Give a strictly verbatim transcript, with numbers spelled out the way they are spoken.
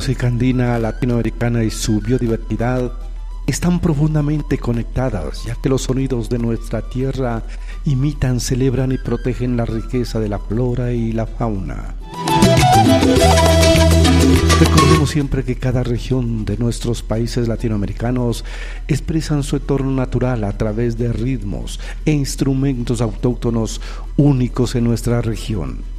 música andina latinoamericana y su biodiversidad están profundamente conectadas, ya que los sonidos de nuestra tierra imitan, celebran y protegen la riqueza de la flora y la fauna. Recordemos siempre que cada región de nuestros países latinoamericanos expresan su entorno natural a través de ritmos e instrumentos autóctonos únicos en nuestra región.